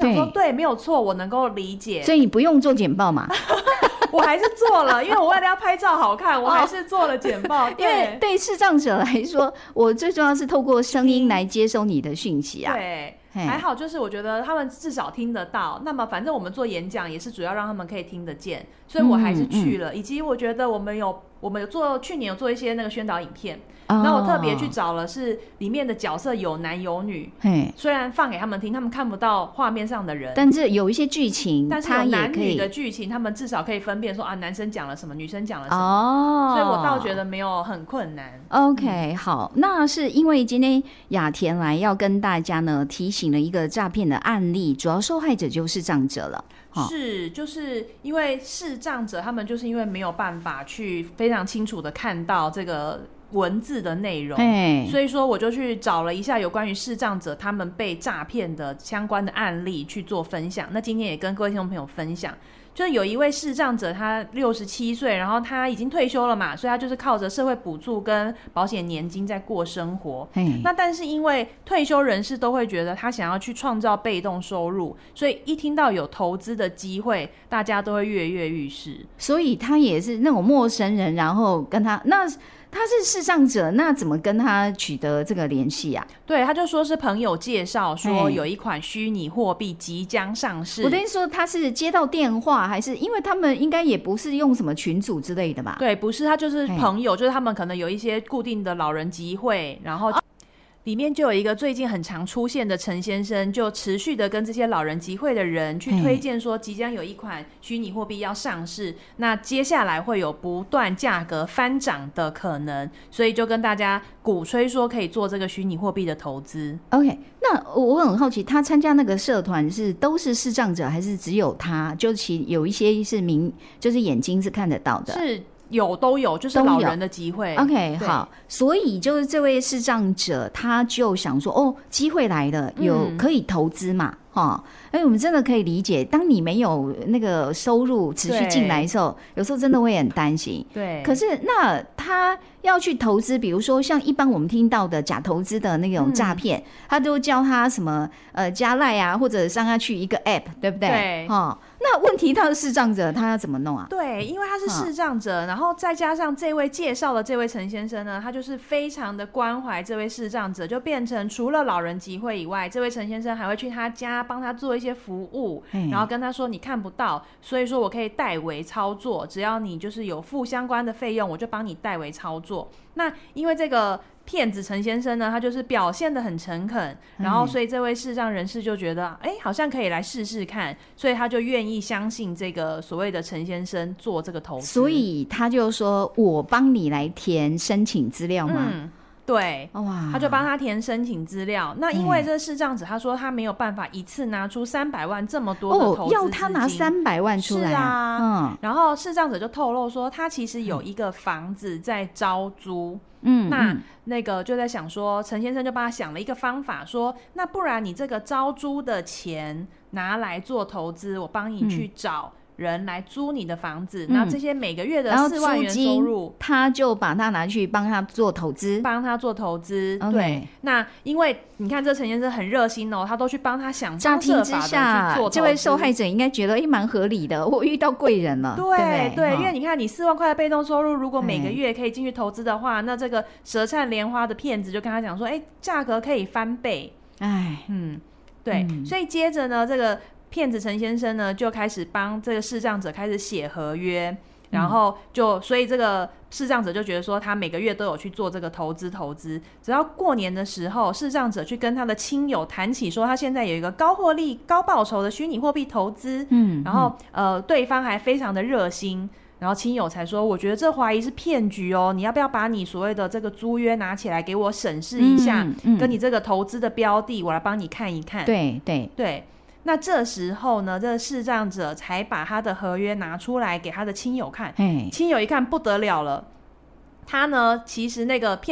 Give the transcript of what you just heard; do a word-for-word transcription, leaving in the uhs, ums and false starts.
想说对，没有错，我能够理解。 所以你不用做简报嘛？ 我还是做了，因为我为了要拍照好看，我还是做了简报。 因为对视障者来说，我最重要是透过声音来接收你的讯息啊。 对，还好，就是我觉得他们至少听得到。那么反正我们做演讲也是主要让他们可以听得见，所以我还是去了。嗯嗯、以及我觉得我们有我们有做去年有做一些那个宣导影片。那我特别去找了是里面的角色有男有女，虽然放给他们听，他们看不到画面上的人， 但是有一些剧情， 但是有男女的剧情，他们至少可以分辨说啊，男生讲了什么，女生讲了什么，哦，所以我倒觉得没有很困难。 OK， 好，那是因为今天雅田来要跟大家呢提醒了一个诈骗的案例，主要受害者就是视障者了。 是，就是因为视障者他们就是因为没有办法去非常清楚的看到这个文字的内容，所以说我就去找了一下有关于视障者他们被诈骗的相关的案例去做分享。那今天也跟各位听众朋友分享，就是有一位视障者，他六十七岁，然后他已经退休了嘛，所以他就是靠着社会补助跟保险年金在过生活。那但是因为退休人士都会觉得他想要去创造被动收入，所以一听到有投资的机会，大家都会跃跃欲试。 所以他也是那种陌生人，然后跟他那。他是视障者，那怎么跟他取得这个联系啊？ 对，他就说是朋友介绍说有一款虚拟货币即将上市。 我等于说他是接到电话，还是因为他们应该也不是用什么群组之类的吧？ 对，不是，他就是朋友，就是他们可能有一些固定的老人集会，然后里面就有一个最近很常出现的陈先生，就持续的跟这些老人集会的人去推荐说即将有一款虚拟货币要上市，那接下来会有不断价格翻涨的可能，所以就跟大家鼓吹说可以做这个虚拟货币的投资。 OK， 那我很好奇，他参加那个社团是都是视障者，还是只有他？就其有一些是明就是眼睛是看得到的？ 是有，都有，就是老人的集会。 OK， 好，所以就是这位视障者他就想说，哦，机会来了，有可以投资嘛，哈、嗯，哎，我们真的可以理解，当你没有那个收入持续进来的时候，有时候真的会很担心。 对， 可是那他要去投资，比如说像一般我们听到的假投资的那种诈骗、嗯，他都教他什么呃加赖啊，或者上他去一个 app， 对不对？ 对， 哈。那问题他是视障者，他要怎么弄啊？ 对，因为他是视障者、嗯，然后再加上这位介绍的这位陈先生呢，他就是非常的关怀这位视障者，就变成除了老人集会以外，这位陈先生还会去他家帮他做一些服务，然后跟他说你看不到，所以说我可以代为操作，只要你就是有付相关的费用，我就帮你代为操作。那因为这个骗子陈先生呢，他就是表现得很诚恳，然后所以这位视障人士就觉得哎、欸，好像可以来试试看，所以他就愿意相信这个所谓的陈先生做这个投资， 所以他就说我帮你来填申请资料吗？ 嗯，对，他就帮他填申请资料。那因为这视障者他说他没有办法一次拿出三百万这么多的投资资金、 哦、要他拿三百万出来。 是啊、嗯、然后视障者就透露说他其实有一个房子在招租。嗯，那那个就在想说，陈先生就帮他想了一个方法，说那不然你这个招租的钱拿来做投资，我帮你去找人来租你的房子，那、嗯、这些每个月的四万元收入， 他就把它拿去帮他做投资， 帮他做投资。 Okay. 对，那因为你看这陈先生很热心哦，他都去帮他想方设法的去做投资。 这位受害者应该觉得也蛮合理的，我遇到贵人了。 对 对, 对，因为你看你四万块的被动收入，如果每个月可以进去投资的话，那这个舌灿莲花的骗子就跟他讲说，哎，价格可以翻倍。哎，嗯，对、嗯，所以接着呢，这个骗子陈先生呢就开始帮这个视障者开始写合约，然后就所以这个视障者就觉得说他每个月都有去做这个投资投资，只要过年的时候视障者去跟他的亲友谈起说他现在有一个高获利高报酬的虚拟货币投资，嗯，然后呃对方还非常的热心，然后亲友才说我觉得这怀疑是骗局哦，你要不要把你所谓的这个租约拿起来给我审视一下、嗯嗯、跟你这个投资的标的我来帮你看一看。 对对对，那这时候呢，这个视障者才把他的合约拿出来给他的亲友看，亲友一看不得了了，他呢其实那个骗